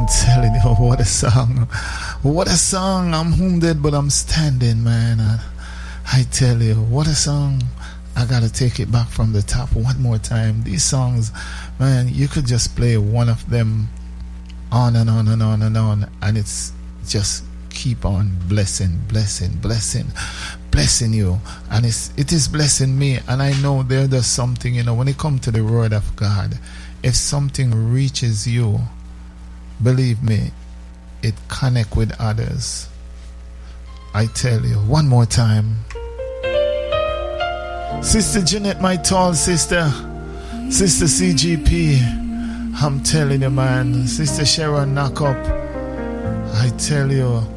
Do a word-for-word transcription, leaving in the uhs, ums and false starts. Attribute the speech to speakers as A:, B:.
A: I'm telling you, what a song. What a song. I'm wounded, but I'm standing, man. I, I tell you, what a song. I gotta take it back from the top one more time. These songs, man, you could just play one of them on and on and on and on, and it's just keep on blessing, blessing, blessing, blessing you. And it's, it is blessing me. And I know there, there's something, you know, when it comes to the word of God, if something reaches you, believe me, it connect with others. I tell you, one more time. Sister Jeanette, my tall sister. Sister C G P. I'm telling you, man. Sister Sharon Knock Up. I tell you,